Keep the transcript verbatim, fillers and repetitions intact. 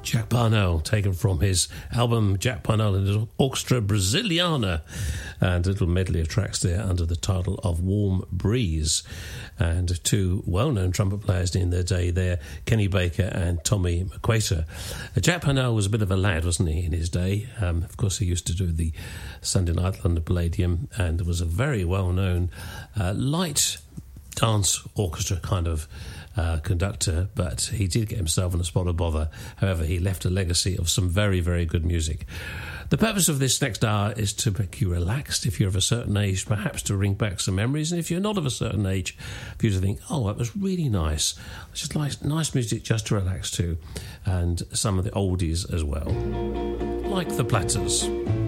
Jack Parnell, taken from his album Jack Parnell and his Orchestra Brasiliana, and a little medley of tracks there under the title of Warm Breeze. And two well-known trumpet players in their day there, Kenny Baker and Tommy McQuater. Uh, Jack Parnell was a bit of a lad, wasn't he, in his day? Um, of course, he used to do the Sunday Night London Palladium and was a very well-known uh, light dance orchestra kind of Uh, conductor, but he did get himself in a spot of bother. However, he left a legacy of some very, very good music. The purpose of this next hour is to make you relaxed. If you're of a certain age, perhaps to bring back some memories, and if you're not of a certain age, for you to think, oh, that was really nice. It's just like nice music just to relax to, and some of the oldies as well, like the Platters.